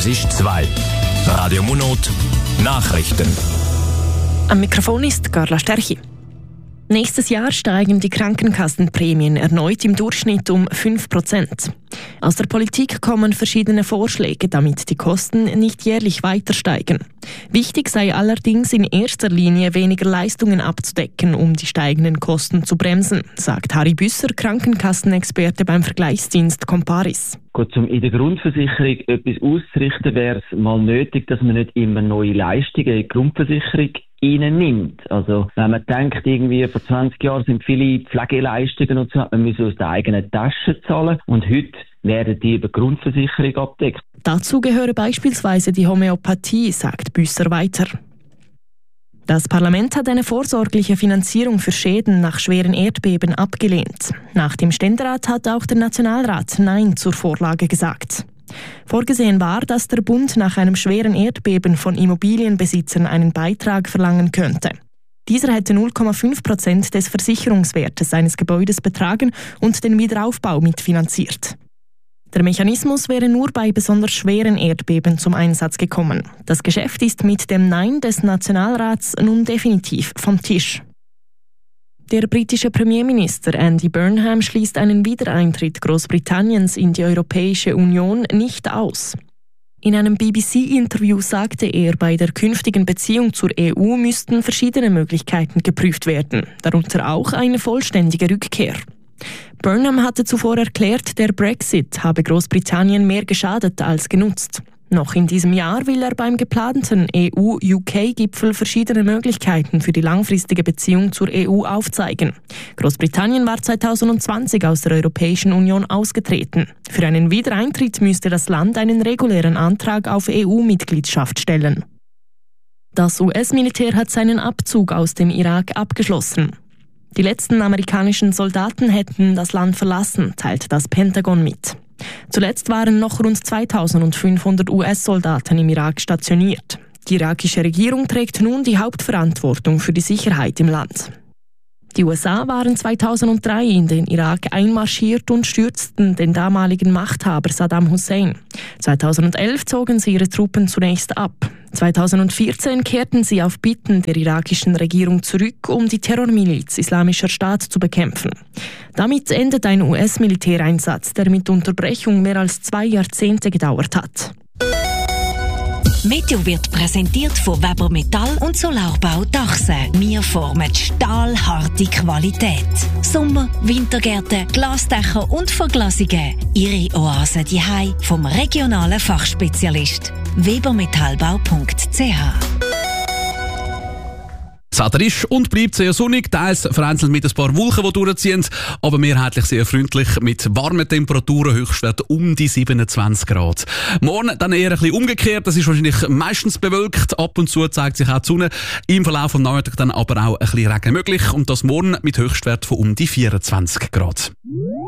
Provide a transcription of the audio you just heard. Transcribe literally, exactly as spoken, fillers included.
Es ist zwei. Radio Monat Nachrichten. Am Mikrofon ist Carla Sterchi. Nächstes Jahr steigen die Krankenkassenprämien erneut im Durchschnitt um fünf Prozent. Aus der Politik kommen verschiedene Vorschläge, damit die Kosten nicht jährlich weiter steigen. Wichtig sei allerdings in erster Linie weniger Leistungen abzudecken, um die steigenden Kosten zu bremsen, sagt Harry Büsser, Krankenkassenexperte beim Vergleichsdienst Comparis. Gut, um in der Grundversicherung etwas auszurichten, wäre es mal nötig, dass man nicht immer neue Leistungen in die Grundversicherung nimmt. Also, wenn man denkt, irgendwie vor zwanzig Jahren sind viele Pflegeleistungen und so, man muss aus der eigenen Tasche zahlen und heute werden die über die Grundversicherung abdeckt. Dazu gehöre beispielsweise die Homöopathie, sagt Büsser weiter. Das Parlament hat eine vorsorgliche Finanzierung für Schäden nach schweren Erdbeben abgelehnt. Nach dem Ständerat hat auch der Nationalrat Nein zur Vorlage gesagt. Vorgesehen war, dass der Bund nach einem schweren Erdbeben von Immobilienbesitzern einen Beitrag verlangen könnte. Dieser hätte null Komma fünf Prozent des Versicherungswertes eines Gebäudes betragen und den Wiederaufbau mitfinanziert. Der Mechanismus wäre nur bei besonders schweren Erdbeben zum Einsatz gekommen. Das Geschäft ist mit dem Nein des Nationalrats nun definitiv vom Tisch. Der britische Premierminister Andy Burnham schließt einen Wiedereintritt Großbritanniens in die Europäische Union nicht aus. In einem B B C-Interview sagte er, bei der künftigen Beziehung zur E U müssten verschiedene Möglichkeiten geprüft werden, darunter auch eine vollständige Rückkehr. Burnham hatte zuvor erklärt, der Brexit habe Großbritannien mehr geschadet als genutzt. Noch in diesem Jahr will er beim geplanten E U-U K-Gipfel verschiedene Möglichkeiten für die langfristige Beziehung zur E U aufzeigen. Großbritannien war zwanzig zwanzig aus der Europäischen Union ausgetreten. Für einen Wiedereintritt müsste das Land einen regulären Antrag auf E U-Mitgliedschaft stellen. Das U S-Militär hat seinen Abzug aus dem Irak abgeschlossen. Die letzten amerikanischen Soldaten hätten das Land verlassen, teilt das Pentagon mit. Zuletzt waren noch rund zweitausendfünfhundert U S-Soldaten im Irak stationiert. Die irakische Regierung trägt nun die Hauptverantwortung für die Sicherheit im Land. Die U S A waren zweitausenddrei in den Irak einmarschiert und stürzten den damaligen Machthaber Saddam Hussein. zweitausendelf zogen sie ihre Truppen zunächst ab. zweitausendvierzehn kehrten sie auf Bitten der irakischen Regierung zurück, um die Terrormiliz Islamischer Staat zu bekämpfen. Damit endet ein U S-Militäreinsatz, der mit Unterbrechung mehr als zwei Jahrzehnte gedauert hat. Meteo wird präsentiert von Weber Metall und Solarbau Dachse. Wir formen stahlharte Qualität. Sommer-, Wintergärten, Glasdächer und Verglasungen. Ihre Oase daheim vom regionalen Fachspezialist. webermetallbau punkt c h. Das Wetter ist und bleibt sehr sonnig, teils vereinzelt mit ein paar Wolken, die durchziehen, aber mehrheitlich sehr freundlich mit warmen Temperaturen, Höchstwert um die siebenundzwanzig Grad. Morgen dann eher ein bisschen umgekehrt, das ist wahrscheinlich meistens bewölkt, ab und zu zeigt sich auch die Sonne, im Verlauf des Nachmittags dann aber auch ein bisschen Regen möglich und das morgen mit Höchstwert von um die vierundzwanzig Grad.